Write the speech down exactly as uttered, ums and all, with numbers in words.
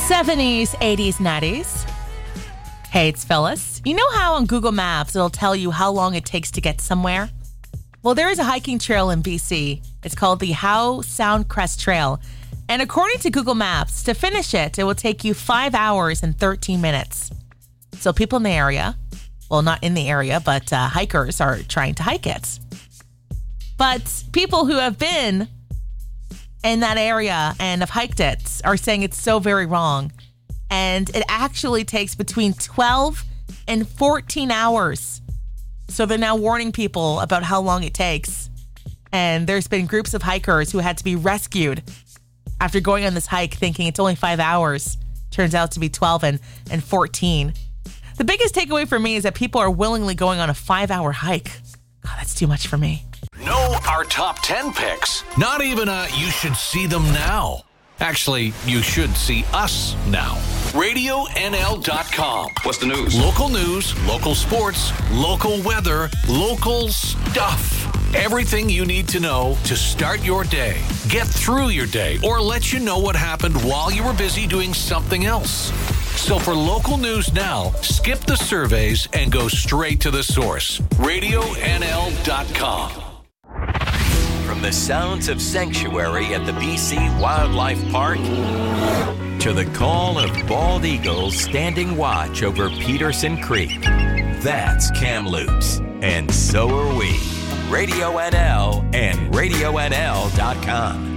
seventies, eighties, nineties. Hey, it's Phyllis. You know how on Google Maps it'll tell you how long it takes to get somewhere? Well, there is a hiking trail in B C. It's called the Howe Sound Crest Trail. And according to Google Maps, to finish it, it will take you five hours and thirteen minutes. So people in the area, well, not in the area, but uh, hikers are trying to hike it. But people who have been in that area and have hiked it are saying it's so very wrong. And it actually takes between twelve and fourteen hours. So they're now warning people about how long it takes. And there's been groups of hikers who had to be rescued after going on this hike thinking it's only five hours. Turns out to be twelve and, and fourteen. The biggest takeaway for me is that people are willingly going on a five-hour hike. God, that's too much for me. Know our top ten picks. Not even a you should see them now. Actually, you should see us now. radio N L dot com. What's the news? Local news, local sports, local weather, local stuff. Everything you need to know to start your day, get through your day, or let you know what happened while you were busy doing something else. So for local news now, skip the surveys and go straight to the source. radio N L dot com. From the sounds of sanctuary at the B C Wildlife Park to the call of bald eagles standing watch over Peterson Creek, that's Kamloops, and so are we. Radio N L and radio N L dot com.